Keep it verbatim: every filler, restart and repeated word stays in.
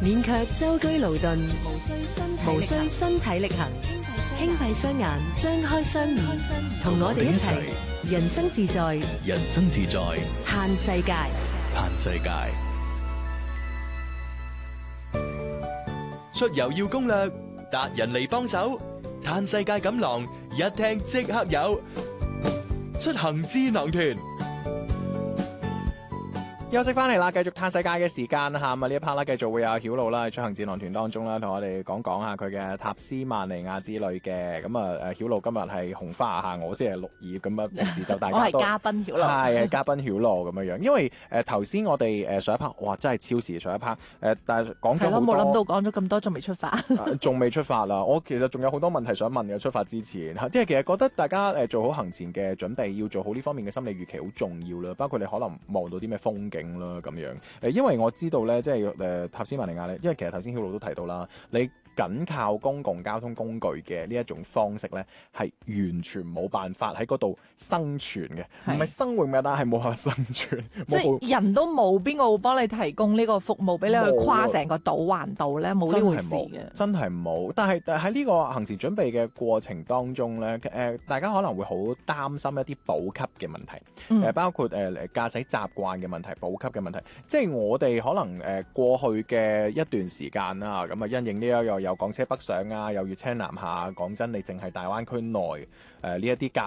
免卻舟車勞頓， 無需身體無需身體力行，輕閉雙眼，張開雙耳，同我哋一齊人生自在， 人生自在， 嘆世界， 嘆世界。出遊要攻略，達人嚟幫手，嘆世界錦囊，一聽即刻有。出行智囊團。 休息翻嚟啦，繼續嘆世界嘅時間嚇，咁啊呢一 part 啦，繼續會有曉露啦，出行智囊團當中啦，同我哋講講下佢嘅塔斯曼尼亞之旅嘅。咁啊誒曉露今日係紅花嚇，我先係綠葉咁啊，平時就大家都我係嘉賓曉露， 係係嘉賓曉露咁樣樣。因為誒頭先我哋誒上一 part，哇真係超時上一 part 誒，但係講咗好多， 冇諗到講咗咁多，仲未出發， 仲未出發啦。我其實仲有好多問題想問嘅，出發之前嚇，即係其實覺得大家誒做好行前嘅準備，要做好呢方面嘅心理預期好重要啦。包括你可能望到啲咩風景啦咁樣。誒，因為我知道咧，即係誒塔斯曼尼亞咧，因為其實頭先曉露都提到啦，你僅靠公共交通工具嘅呢一種方式咧，係完全冇辦法喺嗰度生存嘅，唔係生活嘅，但係冇辦法生存。 即係人都冇，邊個會幫你提供呢個服務俾你去跨成個島環島咧？冇呢回事嘅， 真係冇。但係喺呢個行前準備嘅過程當中咧，誒、呃、大家可能會好擔心一啲補給嘅問題，誒、嗯、包括誒誒駕駛習慣嘅問題、補給嘅問題。即係我哋可能誒、呃、過去嘅一段時間啦，咁啊因應呢一個有港車北上啊，有粵車南下。講真，你淨係大灣區內誒呢一啲